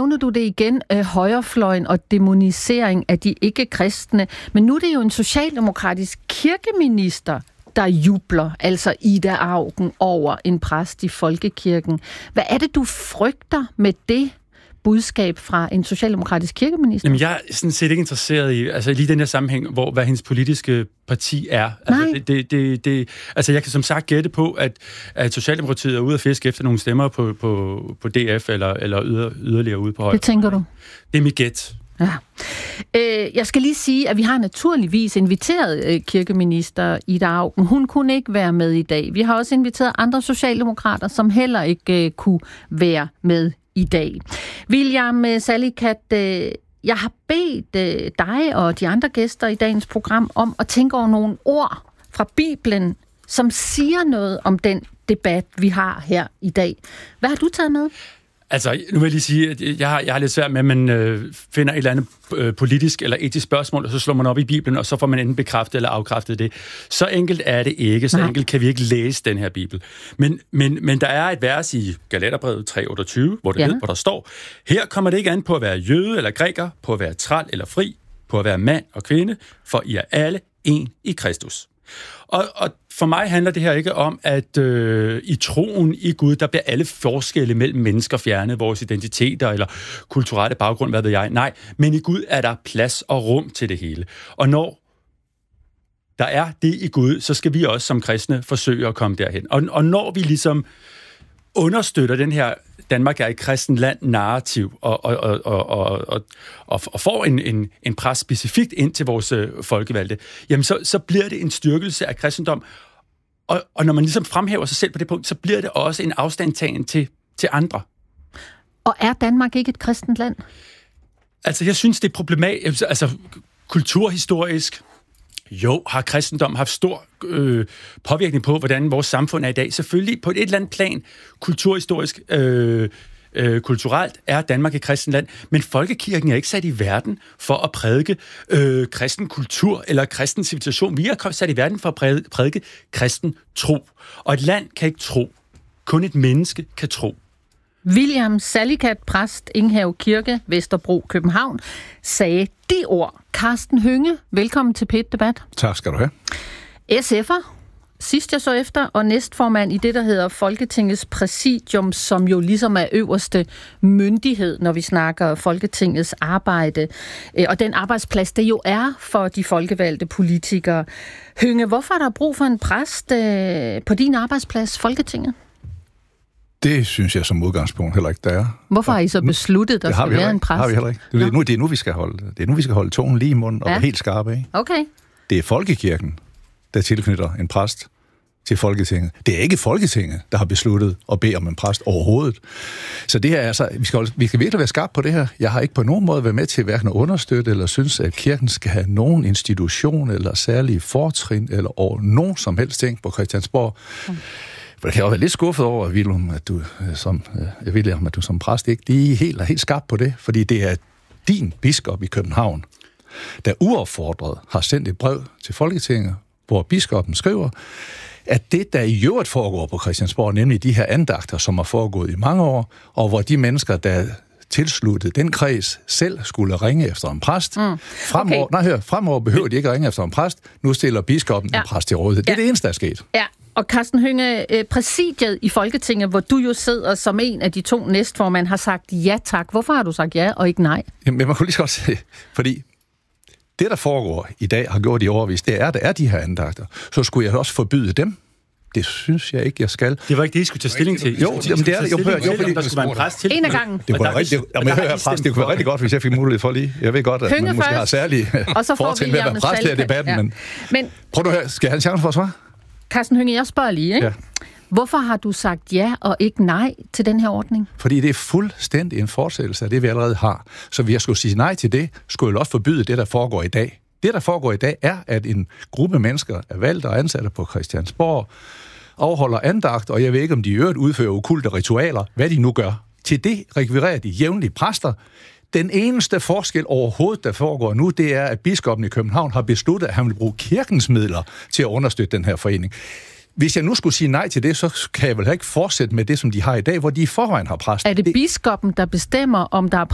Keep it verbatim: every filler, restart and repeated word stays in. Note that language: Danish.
nævner du det igen, øh, højrefløjen og demonisering af de ikke-kristne. Men nu er det jo en socialdemokratisk kirkeminister, der jubler, altså Ida Auken, over en præst i folkekirken. Hvad er det, du frygter med det budskab fra en socialdemokratisk kirkeminister? Jamen, jeg er sådan set ikke interesseret i, altså lige den her sammenhæng, hvor hvad hendes politiske parti er. Altså, det, det, det, det, altså jeg kan som sagt gætte på, at, at Socialdemokratiet er ude at fiske efter nogle stemmer på, på, på D F, eller, eller yder, yderligere ude på højre. Det tænker du? Det er mit gæt. Ja. Øh, jeg skal lige sige, at vi har naturligvis inviteret øh, kirkeminister Ida Auken. Hun kunne ikke være med i dag. Vi har også inviteret andre socialdemokrater, som heller ikke øh, kunne være med i dag. William Salicath, øh, jeg har bedt øh, dig og de andre gæster i dagens program om at tænke over nogle ord fra Bibelen, som siger noget om den debat, vi har her i dag. Hvad har du taget med? Altså, nu vil jeg lige sige, at jeg har, jeg har lidt svært med, at man øh, finder et eller andet øh, politisk eller etisk spørgsmål, og så slår man op i Bibelen, og så får man enten bekræftet eller afkræftet det. Så enkelt er det ikke. Så Nej. enkelt kan vi ikke læse den her Bibel. Men, men, men der er et vers i Galaterbrevet tre otteogtyve, hvor, det ja. ved, hvor der står, her kommer det ikke an på at være jøde eller græker, på at være træl eller fri, på at være mand og kvinde, for I er alle en i Kristus. Og, og for mig handler det her ikke om, at øh, i troen i Gud, der bliver alle forskelle mellem mennesker fjernet, vores identiteter eller kulturelle baggrund, hvad ved jeg. Nej, men i Gud er der plads og rum til det hele. Og når der er det i Gud, så skal vi også som kristne forsøge at komme derhen. Og, og når vi ligesom understøtter den her Danmark er et kristent land narrativ, og, og, og, og, og, og, og får en, en, en pres specifikt ind til vores øh, folkevalgte, jamen så, så bliver det en styrkelse af kristendom. Og, og når man ligesom fremhæver sig selv på det punkt, så bliver det også en afstandtagen til, til andre. Og er Danmark ikke et kristent land? Altså, jeg synes, det er problematisk. Altså, kulturhistorisk, jo, har kristendom haft stor øh, påvirkning på, hvordan vores samfund er i dag. Selvfølgelig på et eller andet plan, kulturhistorisk, øh, øh, kulturelt, er Danmark et kristent land, men folkekirken er ikke sat i verden for at prædike øh, kristen kultur eller kristen civilisation. Vi er sat i verden for at prædike, prædike kristen tro. Og et land kan ikke tro. Kun et menneske kan tro. William Salicath, præst, Enghave Kirke, Vesterbro, København, sagde de ord. Karsten Hønge, velkommen til P et Debat. Tak skal du have. S F'er, sidst jeg så efter, og næstformand i det, der hedder Folketingets Præsidium, som jo ligesom er øverste myndighed, når vi snakker Folketingets arbejde, og den arbejdsplads, det jo er for de folkevalgte politikere. Hønge, hvorfor er der brug for en præst på din arbejdsplads, Folketinget? Det synes jeg som udgangspunkt heller ikke, der er. Hvorfor har I så besluttet, der skal være en præst? Det har vi heller ikke. Det er, nu, det er nu, vi skal holde, det er nu, vi skal holde tungen lige i munden og ja. være helt skarpe, ikke? Okay. Det er folkekirken, der tilknytter en præst til Folketinget. Det er ikke Folketinget, der har besluttet at bede om en præst overhovedet. Så det her er altså, vi skal, vi skal virkelig være skarpe på det her. Jeg har ikke på nogen måde været med til hverken at understøtte eller synes, at kirken skal have nogen institution eller særlige fortrin eller over nogen som helst ting på Christiansborg. Mm. For jeg kan jo være lidt skuffet over, William, at du som, jeg vil, at du som præst ikke lige helt er helt skarp på det, fordi det er din biskop i København, der uopfordret har sendt et brev til Folketinget, hvor biskoppen skriver, at det, der i øvrigt foregår på Christiansborg, nemlig de her andagter, som har foregået i mange år, og hvor de mennesker, der tilsluttet den kreds, selv skulle ringe efter en præst. Mm. Fremover, okay. nej, hør, fremover behøver de ikke at ringe efter en præst. Nu stiller biskoppen ja. en præst til rådighed. Det er ja. det eneste, der er sket. Ja. Og Karsten Hønge, præsidiet i Folketinget, hvor du jo sidder som en af de to næstformænd, har sagt ja tak. Hvorfor har du sagt ja og ikke nej? Jamen, man kunne lige så godt sige, fordi det, der foregår i dag, har gjort i overvis, det er, der er de her andagter. Så skulle jeg også forbyde dem. Det synes jeg ikke, jeg skal. Det var ikke det, I skulle tage stilling til. Jo, jamen det er det. Jo, jo, jo, fordi der skulle være en præst til. En af gangen. Det kunne, rigtig, jamen, jeg hører, præst, det kunne være rigtig godt, hvis jeg fik mulighed for lige. Jeg ved godt, at Hønge man måske først, har særlige fortrin ved at være præst i debatten, ja. men, men prøv nu her. Skal jeg have en chance for at svare? Karsten Hønge, jeg spørger lige, ikke? Ja. Hvorfor har du sagt ja og ikke nej til den her ordning? Fordi det er fuldstændig en fortsættelse af det, vi allerede har. Så hvis jeg skulle sige nej til det, skulle jeg også forbyde det, der foregår i dag. Det, der foregår i dag, er, at en gruppe mennesker er valgt og ansatte på Christiansborg, afholder andagt, og jeg ved ikke, om de i øvrigt udfører okulte ritualer, hvad de nu gør. Til det rekvirerer de jævnlige præster. Den eneste forskel overhovedet, der foregår nu, det er, at biskoppen i København har besluttet, at han vil bruge kirkens midler til at understøtte den her forening. Hvis jeg nu skulle sige nej til det, så kan jeg vel ikke fortsætte med det, som de har i dag, hvor de i forvejen har præster. Er det biskoppen, der bestemmer, om der er